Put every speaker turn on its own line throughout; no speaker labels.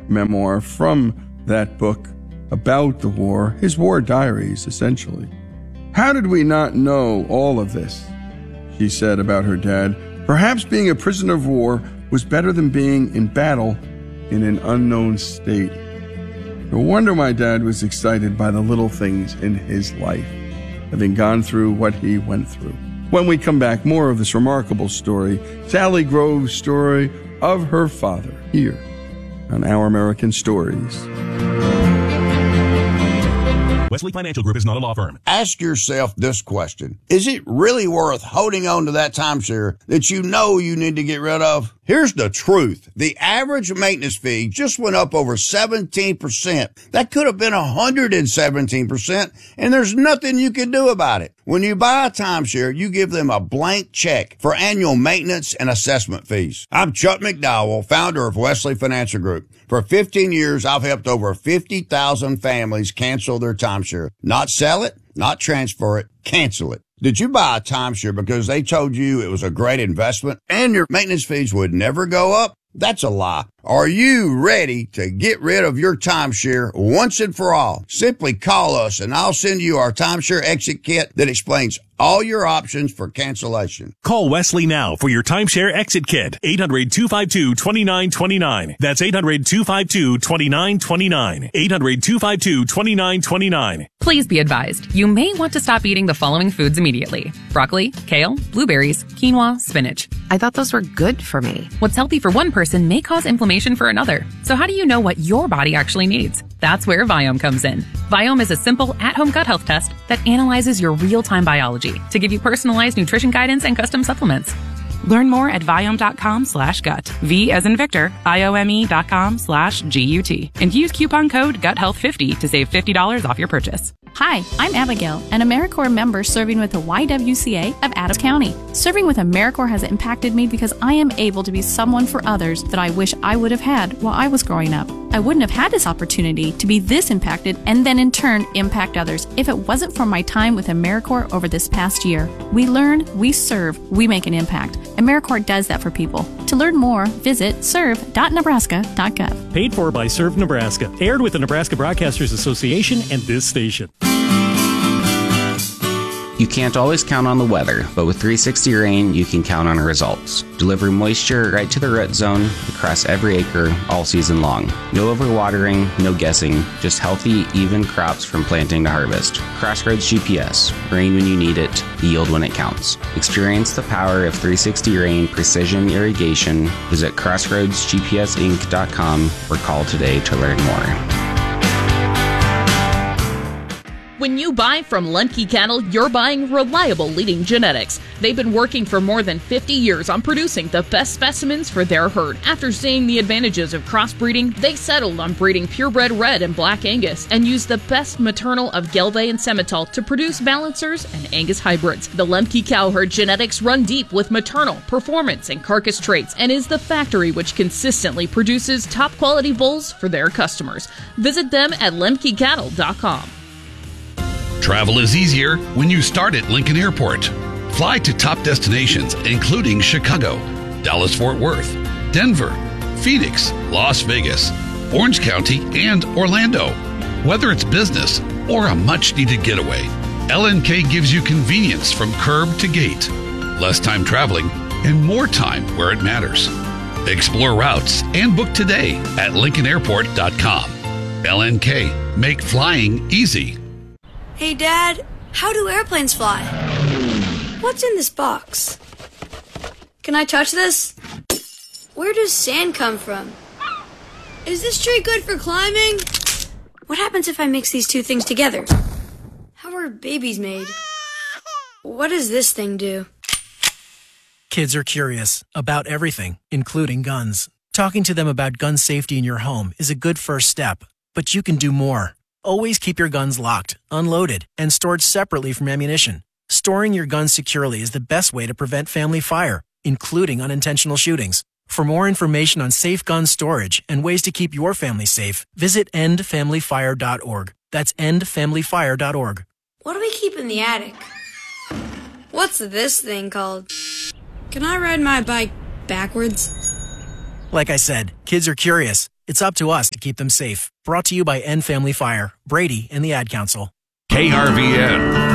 memoir from that book about the war, his war diaries, essentially. How did we not know all of this? She said about her dad. Perhaps being a prisoner of war was better than being in battle in an unknown state. No wonder my dad was excited by the little things in his life, having gone through what he went through. When we come back, more of this remarkable story, Sally Grove's story of her father, here on Our American Stories.
Wesley Financial Group is not a law firm.
Ask yourself this question. Is it really worth holding on to that timeshare that you know you need to get rid of? Here's the truth. The average maintenance fee just went up over 17%. That could have been 117%, and there's nothing you can do about it. When you buy a timeshare, you give them a blank check for annual maintenance and assessment fees. I'm Chuck McDowell, founder of Wesley Financial Group. For 15 years, I've helped over 50,000 families cancel their timeshare. Not sell it, not transfer it, cancel it. Did you buy a timeshare because they told you it was a great investment and your maintenance fees would never go up? That's a lie. Are you ready to get rid of your timeshare once and for all? Simply call us and I'll send you our timeshare exit kit that explains all your options for cancellation.
Call Wesley now for your timeshare exit kit. 800-252-2929. That's 800-252-2929. 800-252-2929.
Please be advised, you may want to stop eating the following foods immediately. Broccoli, kale, blueberries, quinoa, spinach.
I thought those were good for me.
What's healthy for one person may cause inflammation for another. So how do you know what your body actually needs? That's where Viome comes in. Viome is a simple at-home gut health test that analyzes your real-time biology to give you personalized nutrition guidance and custom supplements.
Learn more at Viome.com/gut. V as in Victor, IOME.com/GUT. And use coupon code GUTHEALTH50 to save $50 off your purchase.
Hi, I'm Abigail, an AmeriCorps member serving with the YWCA of Adams County. Serving with AmeriCorps has impacted me because I am able to be someone for others that I wish I would have had while I was growing up. I wouldn't have had this opportunity to be this impacted and then in turn impact others if it wasn't for my time with AmeriCorps over this past year. We learn, we serve, we make an impact. AmeriCorps does that for people. To learn more, visit serve.nebraska.gov.
Paid for by Serve Nebraska. Aired with the Nebraska Broadcasters Association and this station.
You can't always count on the weather, but with 360 Rain, you can count on results. Deliver moisture right to the root zone, across every acre, all season long. No overwatering, no guessing, just healthy, even crops from planting to harvest. Crossroads GPS, rain when you need it, yield when it counts. Experience the power of 360 Rain Precision Irrigation. Visit crossroadsgpsinc.com or call today to learn more.
When you buy from Lemke Cattle, you're buying reliable leading genetics. They've been working for more than 50 years on producing the best specimens for their herd. After seeing the advantages of crossbreeding, they settled on breeding purebred red and black Angus and used the best maternal of Gelbvieh and Simmental to produce balancers and Angus hybrids. The Lemke cow herd genetics run deep with maternal, performance, and carcass traits and is the factory which consistently produces top quality bulls for their customers. Visit them at lemkecattle.com.
Travel is easier when you start at Lincoln Airport. Fly to top destinations including Chicago, Dallas-Fort Worth, Denver, Phoenix, Las Vegas, Orange County, and Orlando. Whether it's business or a much-needed getaway, LNK gives you convenience from curb to gate, less time traveling, and more time where it matters. Explore routes and book today at LincolnAirport.com. LNK, make flying easy.
Hey, Dad, how do airplanes fly? What's in this box? Can I touch this? Where does sand come from? Is this tree good for climbing? What happens if I mix these two things together? How are babies made? What does this thing do?
Kids are curious about everything, including guns. Talking to them about gun safety in your home is a good first step, but you can do more. Always keep your guns locked, unloaded, and stored separately from ammunition. Storing your guns securely is the best way to prevent family fire, including unintentional shootings. For more information on safe gun storage and ways to keep your family safe, visit endfamilyfire.org. That's endfamilyfire.org.
What do we keep in the attic? What's this thing called? Can I ride my bike backwards?
Like I said, kids are curious. It's up to us to keep them safe. Brought to you by End Family Fire, Brady, and the Ad Council.
KRVN.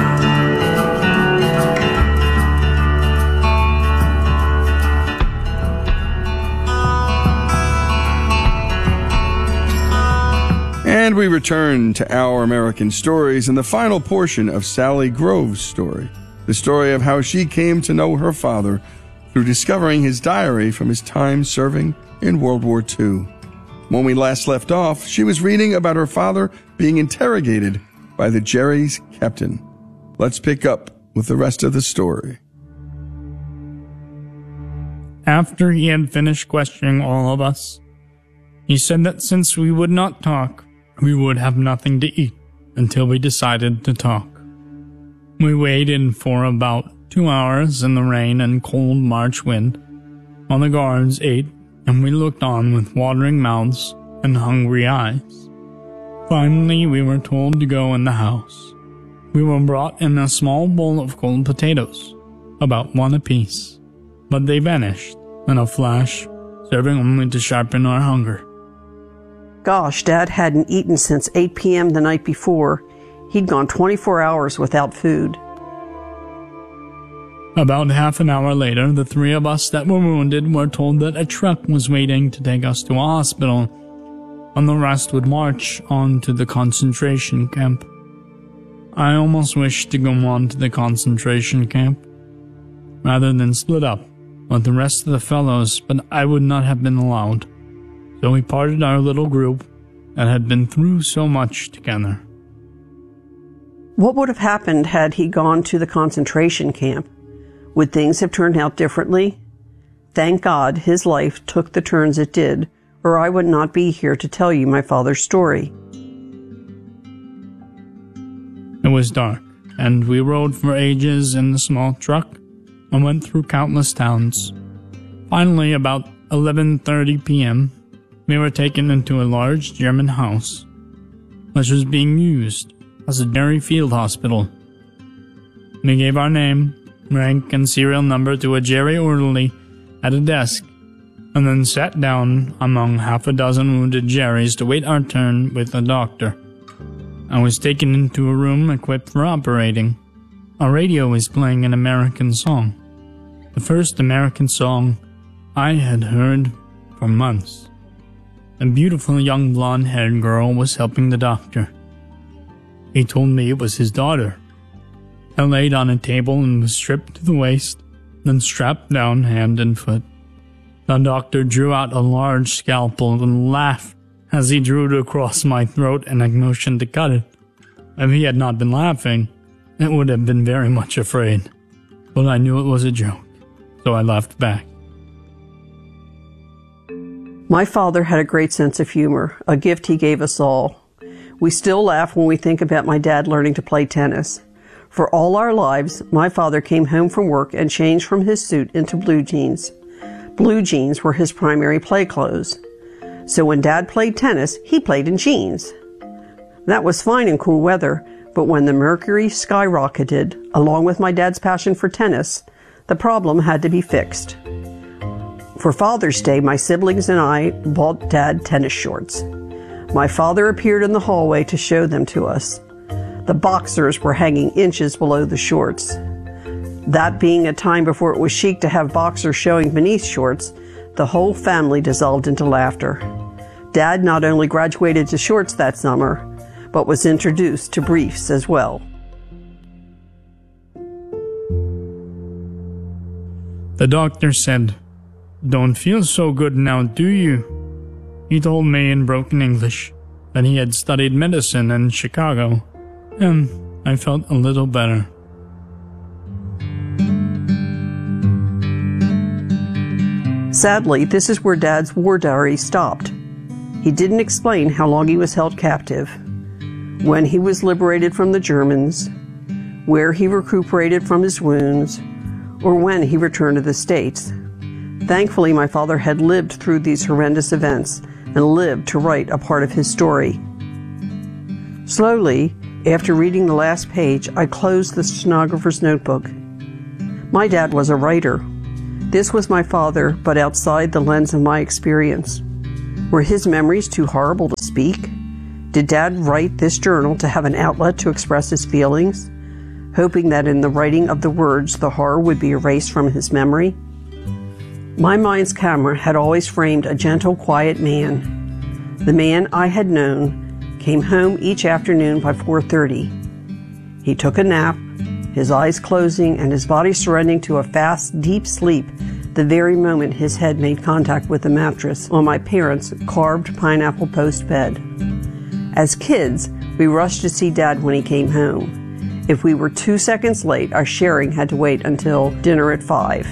And we return to Our American Stories in the final portion of Sally Grove's story, the story of how she came to know her father through discovering his diary from his time serving in World War II. When we last left off, she was reading about her father being interrogated by the Jerry's captain. Let's pick up with the rest of the story.
After he had finished questioning all of us, he said that since we would not talk, we would have nothing to eat until we decided to talk. We waited for about 2 hours in the rain and cold March wind, while the guards ate, and we looked on with watering mouths and hungry eyes. Finally, we were told to go in the house. We were brought in a small bowl of cold potatoes, about one apiece, but they vanished in a flash, serving only to sharpen our hunger.
Gosh, Dad hadn't eaten since 8 p.m. the night before. He'd gone 24 hours without food.
About half an hour later, the three of us that were wounded were told that a truck was waiting to take us to a hospital, and the rest would march on to the concentration camp. I almost wished to go on to the concentration camp, rather than split up with the rest of the fellows, but I would not have been allowed. So we parted our little group that had been through so much together.
What would have happened had he gone to the concentration camp? Would things have turned out differently? Thank God his life took the turns it did, or I would not be here to tell you my father's story.
It was dark, and we rode for ages in the small truck and went through countless towns. Finally, about 11:30 p.m., we were taken into a large German house, which was being used as a Jerry Field Hospital. We gave our name, rank, and serial number to a Jerry orderly at a desk, and then sat down among half a dozen wounded Jerrys to wait our turn with a doctor. I was taken into a room equipped for operating. A radio was playing an American song, the first American song I had heard for months. A beautiful young blonde-haired girl was helping the doctor. He told me it was his daughter. I laid on a table and was stripped to the waist, then strapped down hand and foot. The doctor drew out a large scalpel and laughed as he drew it across my throat and I motioned to cut it. If he had not been laughing, it would have been very much afraid. But I knew it was a joke, so I laughed back.
My father had a great sense of humor, a gift he gave us all. We still laugh when we think about my dad learning to play tennis. For all our lives, my father came home from work and changed from his suit into blue jeans. Blue jeans were his primary play clothes. So when Dad played tennis, he played in jeans. That was fine in cool weather, but when the mercury skyrocketed, along with my dad's passion for tennis, the problem had to be fixed. For Father's Day, my siblings and I bought Dad tennis shorts. My father appeared in the hallway to show them to us. The boxers were hanging inches below the shorts. That being a time before it was chic to have boxers showing beneath shorts, the whole family dissolved into laughter. Dad not only graduated to shorts that summer, but was introduced to briefs as well.
The doctor said, "Don't feel so good now, do you?" He told me in broken English that he had studied medicine in Chicago, and I felt a little better.
Sadly, this is where Dad's war diary stopped. He didn't explain how long he was held captive, when he was liberated from the Germans, where he recuperated from his wounds, or when he returned to the States. Thankfully, my father had lived through these horrendous events and lived to write a part of his story. Slowly, after reading the last page, I closed the stenographer's notebook. My dad was a writer. This was my father, but outside the lens of my experience. Were his memories too horrible to speak? Did Dad write this journal to have an outlet to express his feelings, hoping that in the writing of the words the horror would be erased from his memory? My mind's camera had always framed a gentle, quiet man. The man I had known came home each afternoon by 4:30. He took a nap, his eyes closing and his body surrendering to a fast, deep sleep the very moment his head made contact with the mattress on my parents' carved pineapple post bed. As kids, we rushed to see Dad when he came home. If we were 2 seconds late, our sharing had to wait until dinner at 5.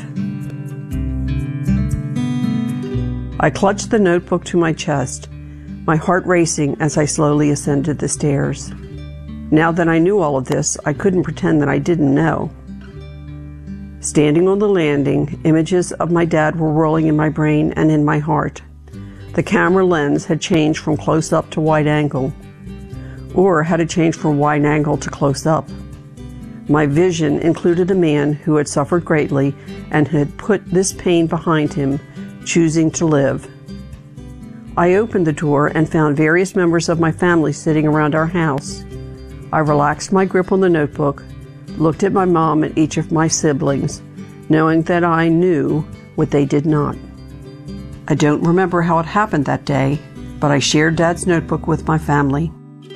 I clutched the notebook to my chest, my heart racing as I slowly ascended the stairs. Now that I knew all of this, I couldn't pretend that I didn't know. Standing on the landing, images of my dad were whirling in my brain and in my heart. The camera lens had changed from close-up to wide angle, or had it changed from wide angle to close-up. My vision included a man who had suffered greatly and had put this pain behind him, choosing to live. I opened the door and found various members of my family sitting around our house. I relaxed my grip on the notebook, looked at my mom and each of my siblings, knowing that I knew what they did not. I don't remember how it happened that day, but I shared Dad's notebook with my family.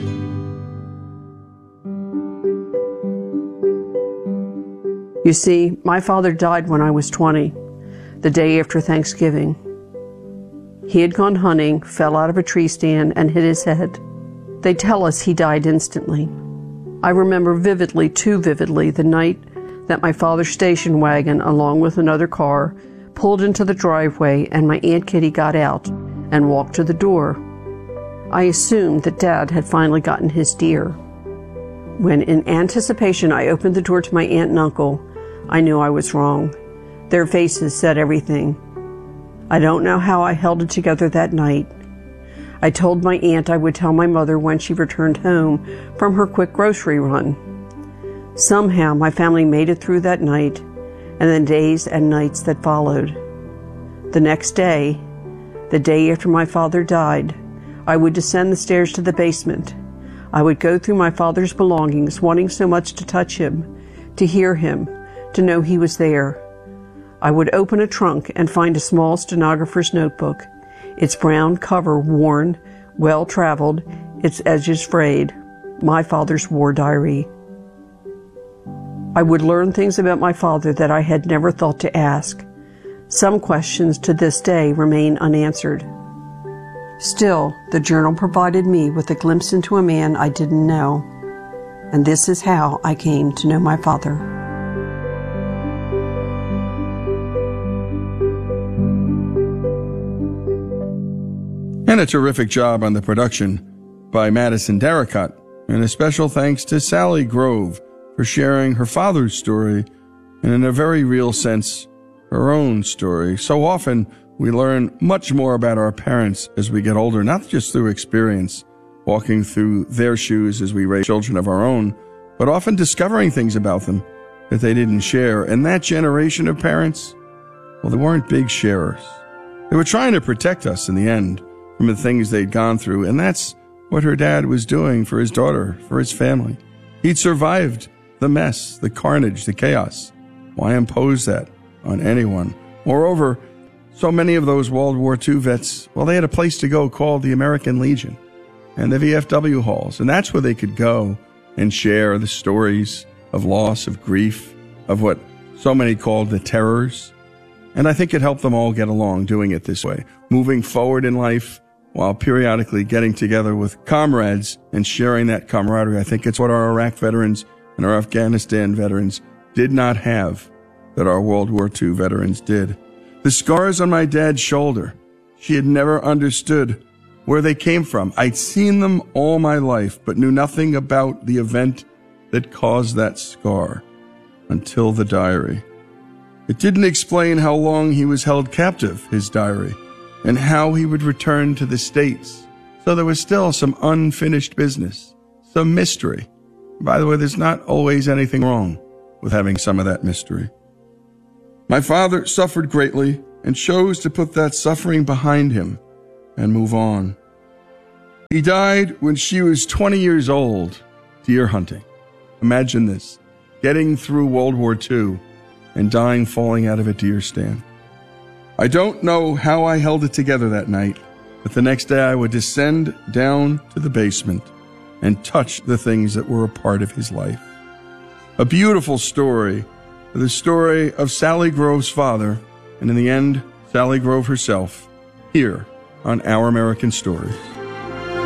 You see, my father died when I was 20, the day after Thanksgiving. He had gone hunting, fell out of a tree stand, and hit his head. They tell us he died instantly. I remember vividly, too vividly, the night that my father's station wagon, along with another car, pulled into the driveway and my Aunt Kitty got out and walked to the door. I assumed that Dad had finally gotten his deer. When in anticipation I opened the door to my aunt and uncle, I knew I was wrong. Their faces said everything. I don't know how I held it together that night. I told my aunt I would tell my mother when she returned home from her quick grocery run. Somehow my family made it through that night and the days and nights that followed. The next day, the day after my father died, I would descend the stairs to the basement. I would go through my father's belongings, wanting so much to touch him, to hear him, to know he was there. I would open a trunk and find a small stenographer's notebook, its brown cover worn, well-traveled, its edges frayed, my father's war diary. I would learn things about my father that I had never thought to ask. Some questions to this day remain unanswered. Still, the journal provided me with a glimpse into a man I didn't know. And this is how I came to know my father.
And a terrific job on the production by Madison Darracott. And a special thanks to Sally Grove for sharing her father's story and, in a very real sense, her own story. So often we learn much more about our parents as we get older, not just through experience, walking through their shoes as we raise children of our own, but often discovering things about them that they didn't share. And that generation of parents, well, they weren't big sharers. They were trying to protect us in the end from the things they'd gone through, and that's what her dad was doing for his daughter, for his family. He'd survived the mess, the carnage, the chaos. Why impose that on anyone? Moreover, so many of those World War II vets, well, they had a place to go called the American Legion and the VFW halls, and that's where they could go and share the stories of loss, of grief, of what so many called the terrors. And I think it helped them all get along doing it this way, moving forward in life while periodically getting together with comrades and sharing that camaraderie. I think it's what our Iraq veterans and our Afghanistan veterans did not have that our World War II veterans did. The scars on my dad's shoulder, she had never understood where they came from. I'd seen them all my life, but knew nothing about the event that caused that scar until the diary. It didn't explain how long he was held captive, his diary, and how he would return to the States. So there was still some unfinished business, some mystery. By the way, there's not always anything wrong with having some of that mystery. My father suffered greatly and chose to put that suffering behind him. and move on. He died when she was 20 years old, deer hunting. Imagine this, getting through World War II and dying falling out of a deer stand. I don't know how I held it together that night, but the next day I would descend down to the basement and touch the things that were a part of his life. A beautiful story, the story of Sally Grove's father, and in the end, Sally Grove herself, here on Our American Stories.